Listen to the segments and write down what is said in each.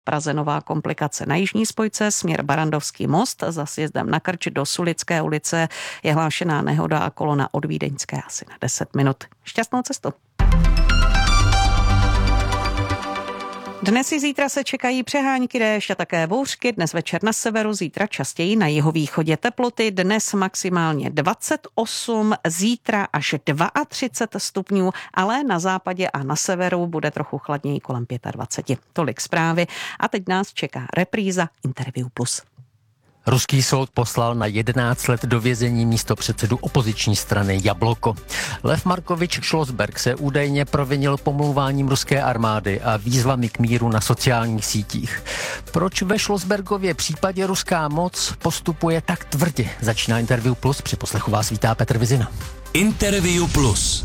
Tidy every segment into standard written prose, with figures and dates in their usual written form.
Praze nová komplikace na jižní spojce, směr Barandovský most, za sjezdem na Krč do Sulické ulice je hlášená nehoda a kolona od Vídeňské asi na 10 minut. Šťastnou cestu. Dnes i zítra se čekají přehánky, déšť a také bouřky. Dnes večer na severu, zítra častěji na jihovýchodě. Teploty dnes maximálně 28, zítra až 32 stupňů, ale na západě a na severu bude trochu chladněji kolem 25. Tolik zprávy a teď nás čeká repríza Interview Plus. Ruský soud poslal na 11 let do vězení místopředsedu opoziční strany Jabloko. Lev Markovič Šlosberg se údajně provinil pomlouváním ruské armády a výzvami k míru na sociálních sítích. Proč ve Šlosbergově případě ruská moc postupuje tak tvrdě? Začíná Interview Plus, při poslechu vás vítá Petr Vizina. Interview Plus.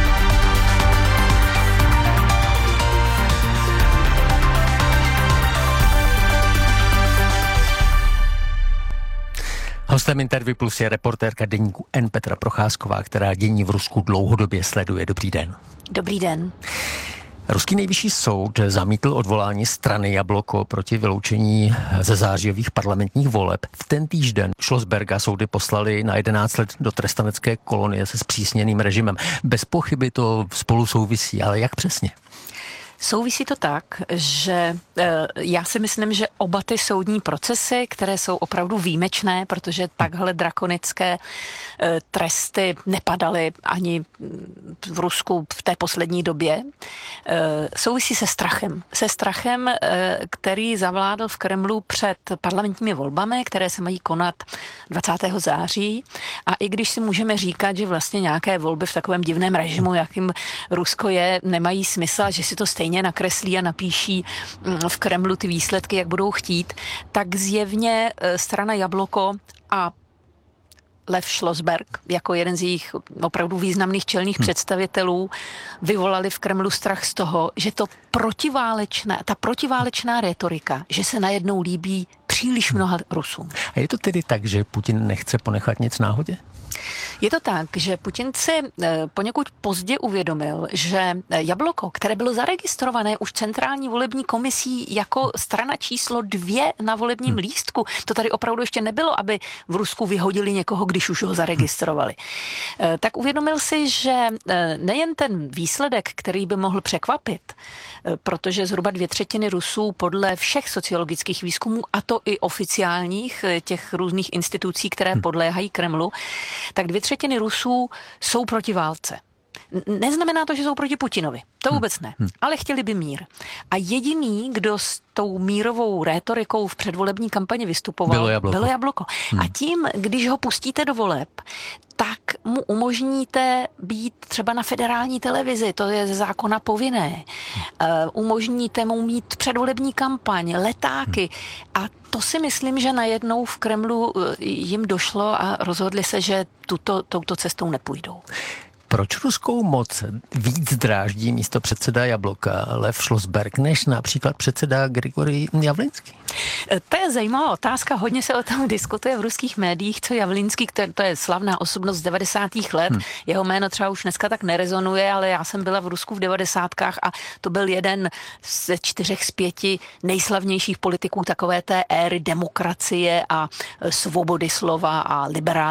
Hostem Interview Plus je reportérka deníku N Petra Procházková, která dění v Rusku dlouhodobě sleduje. Dobrý den. Dobrý den. Ruský nejvyšší soud zamítl odvolání strany Jabloko proti vyloučení ze zářijových parlamentních voleb. V ten týžden Šlosberga soudy poslali na 11 let do trestanecké kolonie se zpřísněným režimem. Bez pochyby to spolu souvisí, ale jak přesně? Souvisí to tak, že já si myslím, že oba ty soudní procesy, které jsou opravdu výjimečné, protože takhle drakonické tresty nepadaly ani v Rusku v té poslední době, souvisí se strachem. Se strachem, který zavládl v Kremlu před parlamentními volbami, které se mají konat 20. září. A i když si můžeme říkat, že vlastně nějaké volby v takovém divném režimu, jakým Rusko je, nemají smysl, že si to stejně nakreslí a napíší v Kremlu ty výsledky, jak budou chtít, tak zjevně strana Jabloko a Lev Šlosberg jako jeden z jejich opravdu významných čelných představitelů vyvolali v Kremlu strach z toho, že ta protiválečná retorika, že se najednou líbí příliš mnoha Rusům. A je to tedy tak, že Putin nechce ponechat nic náhodě? Je to tak, že Putin si poněkud pozdě uvědomil, že Jabloko, které bylo zaregistrované už centrální volební komisí jako strana číslo 2 na volebním lístku, to tady opravdu ještě nebylo, aby v Rusku vyhodili někoho, když už ho zaregistrovali. Tak uvědomil si, že nejen ten výsledek, který by mohl překvapit, protože zhruba 2/3 Rusů podle všech sociologických výzkumů, a to i oficiálních těch různých institucí, které podléhají Kremlu, tak 2/3 Rusů jsou proti válce. Neznamená to, že jsou proti Putinovi. To vůbec ne. Ale chtěli by mír. A jediný, kdo s tou mírovou rétorikou v předvolební kampani vystupoval, bylo Jabloko. A tím, když ho pustíte do voleb, tak mu umožníte být třeba na federální televizi, to je ze zákona povinné. Umožníte mu mít předvolební kampaň, letáky. A to si myslím, že najednou v Kremlu jim došlo a rozhodli se, že touto cestou nepůjdou. Proč ruskou moc víc dráždí místopředseda Jabloka Lev Šlosberg než například předseda Grigorij Javlinský? To je zajímavá otázka, hodně se o tom diskutuje v ruských médiích, co Javlinský, to je slavná osobnost z 90. let, jeho jméno třeba už dneska tak nerezonuje, ale já jsem byla v Rusku v 90. a to byl jeden ze 4 z 5 nejslavnějších politiků takové té éry demokracie a svobody slova a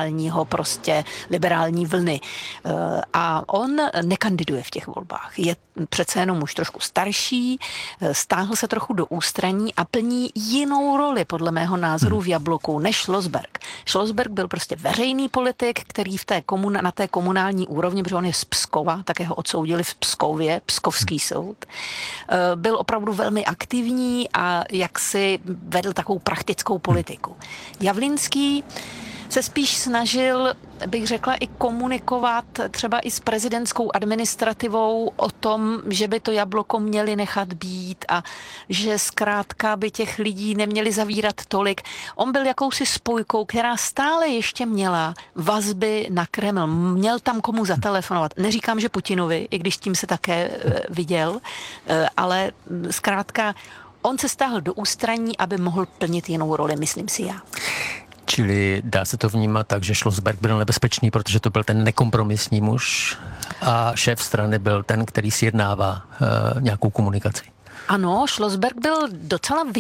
liberální vlny. A on nekandiduje v těch volbách. Je přece jenom už trošku starší, stáhl se trochu do ústraní a plní jinou roli, podle mého názoru, v Jabloku než Šlosberg. Šlosberg byl prostě veřejný politik, který na té komunální úrovni, protože on je z Pskova, také ho odsoudili v Pskově, Pskovský soud. Byl opravdu velmi aktivní a jaksi vedl takovou praktickou politiku. Javlinský se spíš snažil, bych řekla, i komunikovat třeba i s prezidentskou administrativou o tom, že by to Jabloko měli nechat být a že zkrátka by těch lidí neměli zavírat tolik. On byl jakousi spojkou, která stále ještě měla vazby na Kreml. Měl tam komu zatelefonovat. Neříkám, že Putinovi, i když tím se také viděl, ale zkrátka on se stáhl do ústraní, aby mohl plnit jinou roli, myslím si já. Čili dá se to vnímat tak, že Šlosberg byl nebezpečný, protože to byl ten nekompromisní muž a šéf strany byl ten, který sjednává nějakou komunikaci. Ano, Schlossberg byl docela